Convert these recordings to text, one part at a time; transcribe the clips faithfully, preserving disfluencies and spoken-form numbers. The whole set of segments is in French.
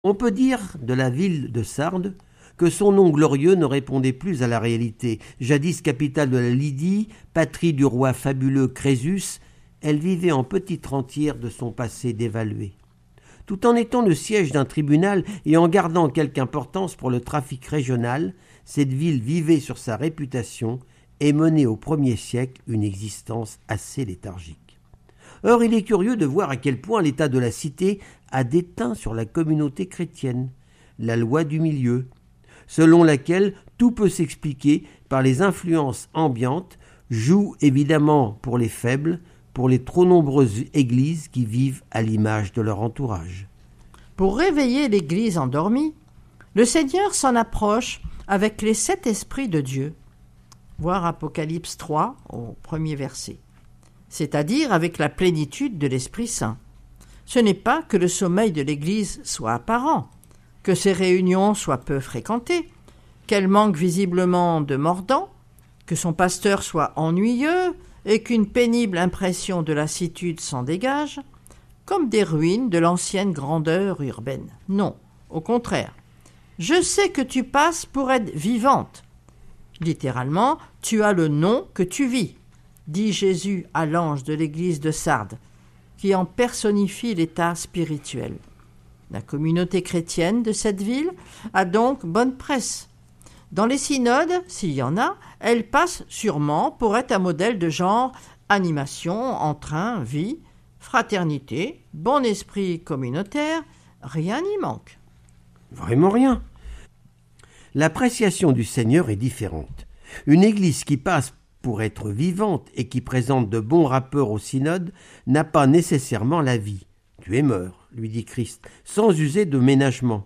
On peut dire de la ville de Sardes que son nom glorieux ne répondait plus à la réalité. Jadis capitale de la Lydie, patrie du roi fabuleux Crésus, elle vivait en petite rentière de son passé dévalué. Tout en étant le siège d'un tribunal et en gardant quelque importance pour le trafic régional, cette ville vivait sur sa réputation et menait au premier siècle une existence assez léthargique. Or, il est curieux de voir à quel point l'état de la cité a déteint sur la communauté chrétienne la loi du milieu, selon laquelle tout peut s'expliquer par les influences ambiantes, joue évidemment pour les faibles, pour les trop nombreuses églises qui vivent à l'image de leur entourage. Pour réveiller l'Église endormie, le Seigneur s'en approche avec les sept esprits de Dieu, voir Apocalypse trois au premier verset, c'est-à-dire avec la plénitude de l'Esprit Saint. Ce n'est pas que le sommeil de l'Église soit apparent, que ses réunions soient peu fréquentées, qu'elle manque visiblement de mordant, que son pasteur soit ennuyeux et qu'une pénible impression de lassitude s'en dégage, comme des ruines de l'ancienne grandeur urbaine. Non, au contraire. Je sais que tu passes pour être vivante. Littéralement, tu as le nom que tu vis, dit Jésus à l'ange de l'église de Sardes, qui en personnifie l'état spirituel. La communauté chrétienne de cette ville a donc bonne presse. Dans les synodes, s'il y en a, elle passe sûrement pour être un modèle de genre animation, entrain, vie, fraternité, bon esprit communautaire, rien n'y manque. Vraiment rien. L'appréciation du Seigneur est différente. Une église qui passe pour être vivante et qui présente de bons rapports au synode n'a pas nécessairement la vie. Tu es mort, lui dit Christ, sans user de ménagement.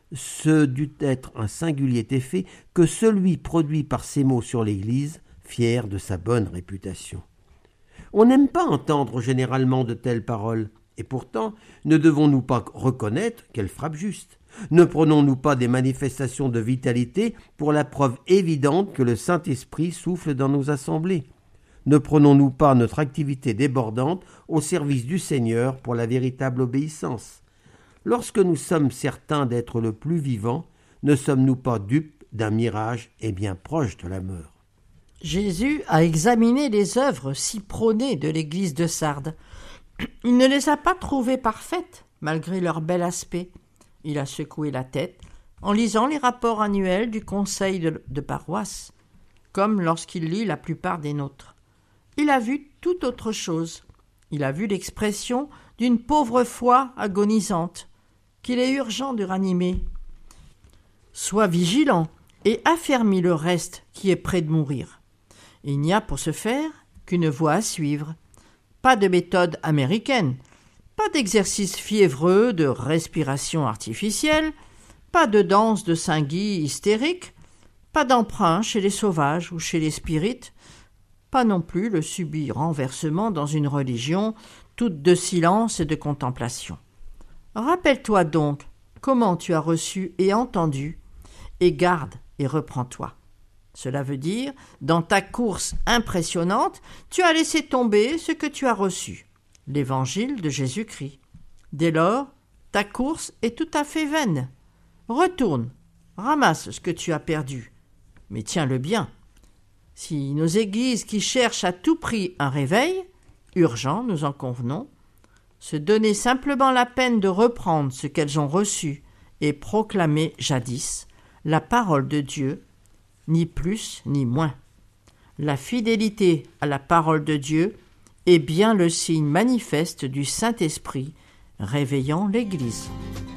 Ce dut être un singulier effet que celui produit par ces mots sur l'Église, fier de sa bonne réputation. On n'aime pas entendre généralement de telles paroles, et pourtant ne devons-nous pas reconnaître qu'elles frappent juste? Ne prenons-nous pas des manifestations de vitalité pour la preuve évidente que le Saint-Esprit souffle dans nos assemblées? Ne prenons-nous pas notre activité débordante au service du Seigneur pour la véritable obéissance? Lorsque nous sommes certains d'être le plus vivant, ne sommes-nous pas dupes d'un mirage et bien proches de la mort? Jésus a examiné les œuvres si prônées de l'église de Sardes. Il ne les a pas trouvées parfaites, malgré leur bel aspect. Il a secoué la tête en lisant les rapports annuels du conseil de, de paroisse, comme lorsqu'il lit la plupart des nôtres. Il a vu tout autre chose. Il a vu l'expression d'une pauvre foi agonisante, qu'il est urgent de ranimer. Sois vigilant et affermis le reste qui est près de mourir. Il n'y a pour ce faire qu'une voie à suivre. Pas de méthode américaine, pas d'exercice fiévreux de respiration artificielle, pas de danse de Saint-Guy hystérique, pas d'emprunt chez les sauvages ou chez les spirites, pas non plus le subit renversement dans une religion toute de silence et de contemplation. Rappelle-toi donc comment tu as reçu et entendu, et garde et reprends-toi. Cela veut dire, dans ta course impressionnante, tu as laissé tomber ce que tu as reçu, l'évangile de Jésus-Christ. Dès lors, ta course est tout à fait vaine. Retourne, ramasse ce que tu as perdu, mais tiens-le bien. Si nos églises qui cherchent à tout prix un réveil, urgent, nous en convenons, se donner simplement la peine de reprendre ce qu'elles ont reçu et proclamer jadis la parole de Dieu, ni plus ni moins. La fidélité à la parole de Dieu est bien le signe manifeste du Saint-Esprit réveillant l'Église.